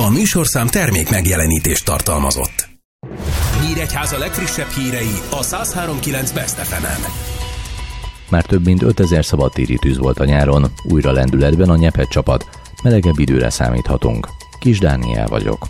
A műsorszám termék megjelenítést tartalmazott. Nyíregyháza legfrissebb hírei a 103.9 Best FM-en. Már több mint 5000 szabadtéri tűz volt a nyáron, újra lendületben a Nyeped csapat, melegebb időre számíthatunk. Kis Dániel vagyok.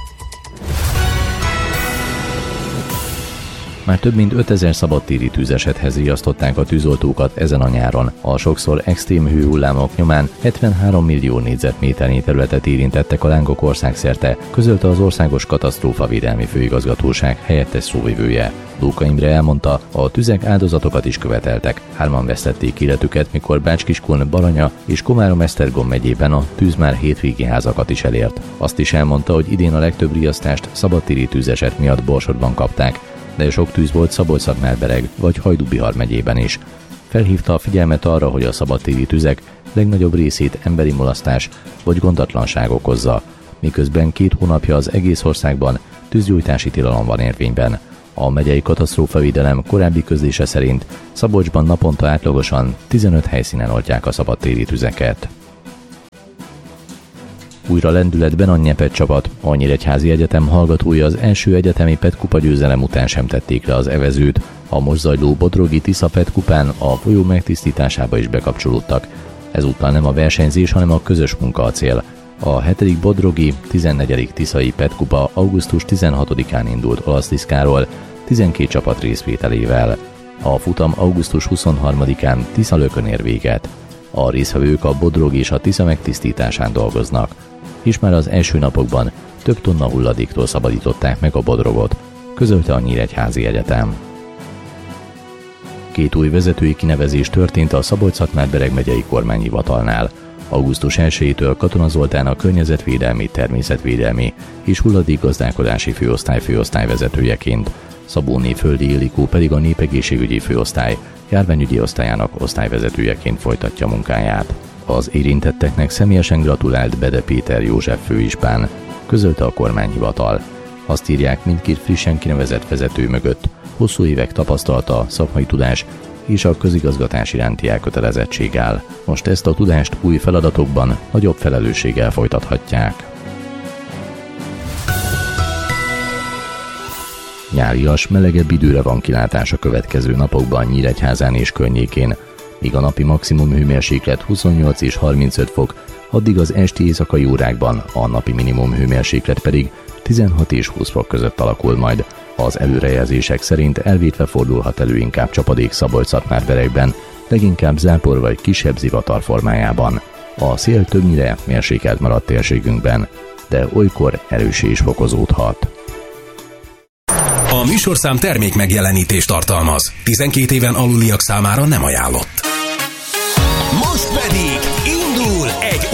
Már több mint 5000 szabadtéri tűzesethez riasztották a tűzoltókat ezen a nyáron. A sokszor extrém hőhullámok nyomán 73 millió négyzetméternyi területet érintettek a lángok országszerte, közölte az Országos Katasztrófavédelmi Főigazgatóság helyettes szóvivője. Lóka Imre elmondta, a tüzek áldozatokat is követeltek. 3-an vesztették életüket, mikor Bács-Kiskun, Baranya és Komárom-Esztergom megyében a tűz már hétvégi házakat is elért. Azt is elmondta, hogy idén a legtöbb riasztást szabadtéri tűzeset miatt Borsodban kapták, de sok tűz volt Szabolcs-Szatmár-Bereg vagy Hajdú-Bihar megyében is. Felhívta a figyelmet arra, hogy a szabadtéri tüzek legnagyobb részét emberi mulasztás vagy gondatlanság okozza, miközben 2 hónapja az egész országban tűzgyújtási tilalom van érvényben. A megyei katasztrófavédelem korábbi közlése szerint Szabolcsban naponta átlagosan 15 helyszínen oltják a szabadtéri tüzeket. Újra lendületben a Nyeped csapat. A Nyíregyházi Egyetem hallgatói az első egyetemi PET kupa győzelem után sem tették le az evezőt. A most zajló Bodrogi Tisza PET kupán a folyó megtisztításába is bekapcsolódtak. Ezúttal nem a versenyzés, hanem a közös munka a cél. A 7. Bodrogi, 14. Tiszai PET kupa augusztus 16-án indult Olasztiszkáról, 12 csapat részvételével. A futam augusztus 23-án Tiszalökön ér véget. A résztvevők a Bodrog és a Tisza megtisztításán dolgoznak, és már az első napokban több tonna hulladéktól szabadították meg a Bodrogot, közölte a Nyíregyházi Egyetem. 2 új vezetői kinevezés történt a Szabolcs-Szatmár-Bereg megyei kormányhivatalnál. Augusztus 1-től Katona Zoltán a környezetvédelmi, természetvédelmi és hulladékgazdálkodási főosztály főosztályvezetőjeként, Szabóné Földi Illikó pedig a népegészségügyi főosztály járványügyi osztályának osztályvezetőjeként folytatja munkáját. Az érintetteknek személyesen gratulált Bede Péter József főispán, közölte a kormányhivatal. Azt írják, mindkét frissen kinevezett vezető mögött hosszú évek tapasztalata, szakmai tudás és a közigazgatás iránti elkötelezettség áll. Most ezt a tudást új feladatokban nagyobb felelősséggel folytathatják. Nyárias, melegebb időre van kilátás a következő napokban Nyíregyházán és környékén. Míg a napi maximum hőmérséklet 28 és 35 fok, addig az esti éjszakai órákban a napi minimum hőmérséklet pedig 16 és 20 fok között alakul majd. Az előrejelzések szerint elvétve fordulhat elő inkább csapadék Szabolcs-Szatmár-Beregben, leginkább zápor vagy kisebb zivatar formájában. A szél többnyire mérsékelt maradt térségünkben, de olykor erőssé is fokozódhat. A műsorszám termék megjelenítést tartalmaz. 12 éven aluliak számára nem ajánlott. Most pedig indul egy